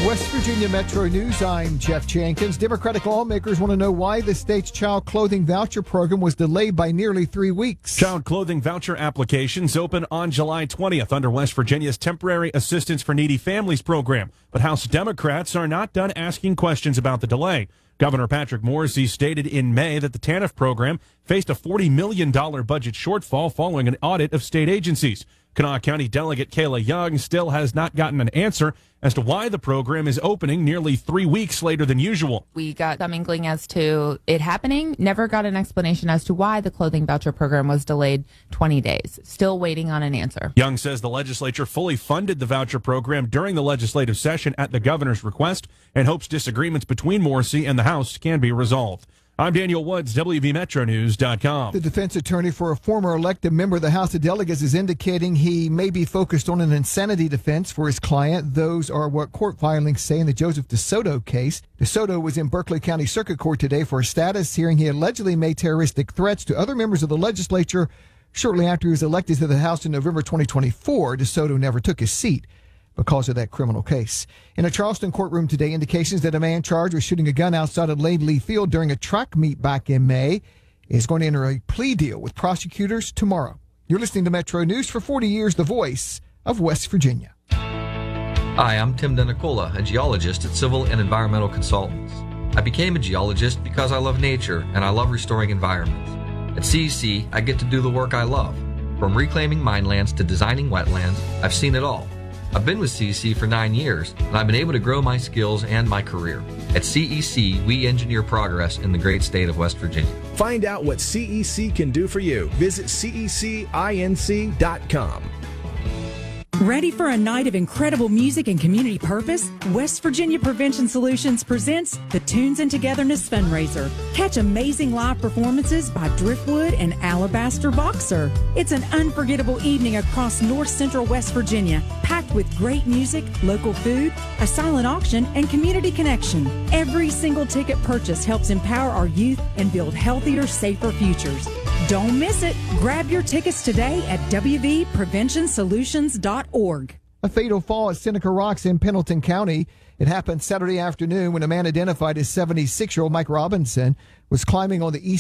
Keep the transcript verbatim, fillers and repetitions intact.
West Virginia Metro News, I'm Jeff Jenkins. Democratic lawmakers want to know why the state's child clothing voucher program was delayed by nearly three weeks. Child clothing voucher applications open on July twentieth under West Virginia's Temporary Assistance for Needy Families program. But House Democrats are not done asking questions about the delay. Governor Patrick Morrisey stated in May that the TANF program faced a forty million dollars budget shortfall following an audit of state agencies. Kanawha County Delegate Kayla Young still has not gotten an answer as to why the program is opening nearly three weeks later than usual. We got some inkling as to it happening, never got an explanation as to why the clothing voucher program was delayed twenty days. Still waiting on an answer. Young says the legislature fully funded the voucher program during the legislative session at the governor's request and hopes disagreements between Morrisey and the House can be resolved. I'm Daniel Woods, W V Metro News dot com. The defense attorney for a former elected member of the House of Delegates is indicating he may be focused on an insanity defense for his client. Those are what court filings say in the Joseph DeSoto case. DeSoto was in Berkeley County Circuit Court today for a status hearing. He allegedly made terroristic threats to other members of the legislature shortly after he was elected to the House in November twenty twenty-four. DeSoto never took his seat because of that criminal case. In a Charleston courtroom today, indications that a man charged with shooting a gun outside of Laidley Field during a track meet back in May is going to enter a plea deal with prosecutors tomorrow. You're listening to Metro News. For forty years, the voice of West Virginia. Hi, I'm Tim Denicola, a geologist at Civil and Environmental Consultants. I became a geologist because I love nature and I love restoring environments. At C E C, I get to do the work I love. From reclaiming minelands to designing wetlands, I've seen it all. I've been with C E C for nine years, and I've been able to grow my skills and my career. At C E C, we engineer progress in the great state of West Virginia. Find out what C E C can do for you. Visit C E C inc dot com. Ready for a night of incredible music and community purpose? West Virginia Prevention Solutions presents the Tunes and Togetherness Fundraiser. Catch amazing live performances by Driftwood and Alabaster Boxer. It's an unforgettable evening across north central West Virginia, packed with great music, local food, a silent auction, and community connection. Every single ticket purchase helps empower our youth and build healthier, safer futures. Don't miss it. Grab your tickets today at w v prevention solutions dot org. A fatal fall at Seneca Rocks in Pendleton County. It happened Saturday afternoon when a man identified as seventy-six-year-old Mike Robinson was climbing on the east